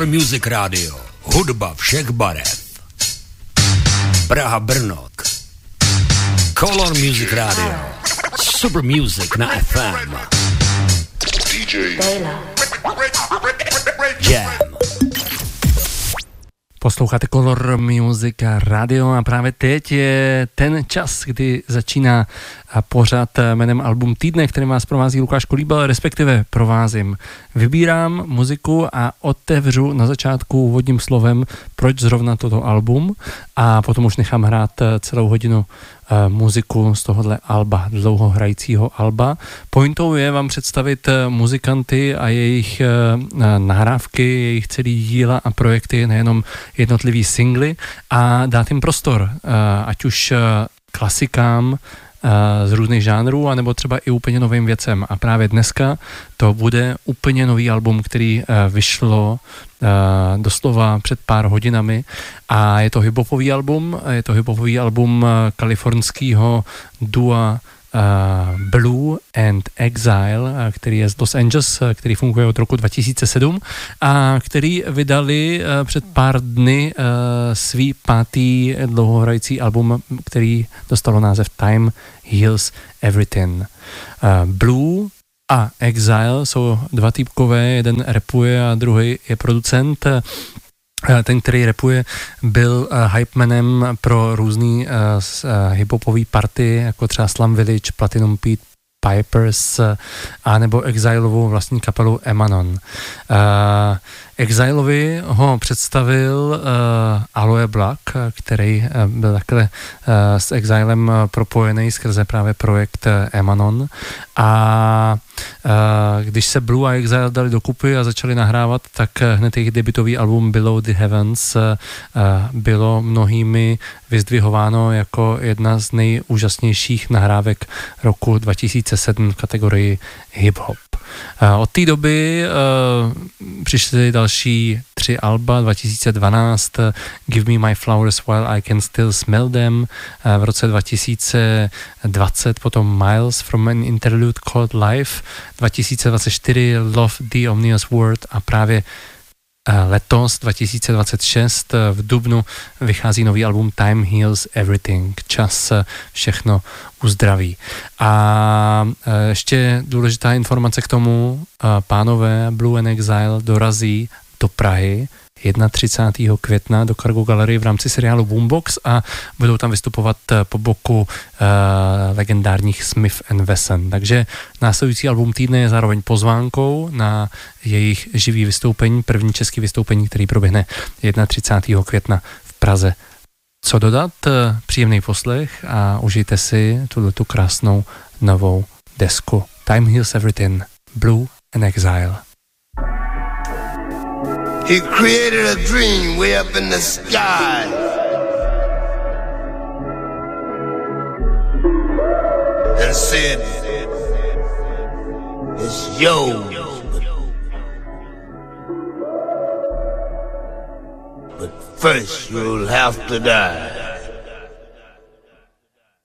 Color Music Radio. Hudba všech barev. Praha, Brno. Color Music Radio. Super Music na FM. DJ Jam. Posloucháte Color Music Radio a právě teď je ten čas, kdy začíná pořad jménem Album týdne, kterým vás provází Lukáš Kolíbal, respektive provázím. Vybírám muziku a otevřu na začátku úvodním slovem, proč zrovna toto album, a potom už nechám hrát celou hodinu muziku z tohohle alba, dlouhohrajícího alba. Pointou je vám představit muzikanty a jejich nahrávky, jejich celý díla a projekty, nejenom jednotlivý singly, a dát jim prostor, ať už klasikám z různých žánrů, anebo třeba i úplně novým věcem. A právě dneska to bude úplně nový album, který vyšlo doslova před pár hodinami, a je to hiphopový album kalifornského dua Blue and Exile, který je z Los Angeles, který funguje od roku 2007 a který vydali před pár dny svý pátý dlouhohrající album, který dostalo název Time Heals Everything. Blue a Exile jsou dva týpkové, jeden rapuje a druhý je producent. Ten, který rapuje, byl hypemanem pro různý hiphopový party, jako třeba Slum Village, Platinum Pete Pipers, a nebo Exilovou vlastní kapelu Emanon. Exilovi ho představil Aloe Black, který byl takhle s Exilem propojený skrze právě projekt Emanon, a když se Blue a Exile dali dokupy a začali nahrávat, tak hned jejich debutový album Below the Heavens bylo mnohými vyzdvihováno jako jedna z nejúžasnějších nahrávek roku 2007 v kategorii hip-hop. Od té doby přišly další 3 alba, 2012 Give Me My Flowers While I Can Still Smell Them, v roce 2020 potom Miles From an Interlude Called Life, 2024 Love the Omnious Word, a právě letos 2026 v dubnu vychází nový album Time Heals Everything. Čas všechno uzdraví. A ještě důležitá informace k tomu, pánové Blue and Exile dorazí do Prahy 31. května do Cargo Gallery v rámci seriálu Boombox a budou tam vystupovat po boku legendárních Smith & Wesson. Takže následující album týdne je zároveň pozvánkou na jejich živý vystoupení, první český vystoupení, který proběhne 31. května v Praze. Co dodat? Příjemný poslech a užijte si tu krásnou novou desku. Time Heals Everything, Blue and Exile. He created a dream way up in the sky. And said, it's yours. But first you'll have to die.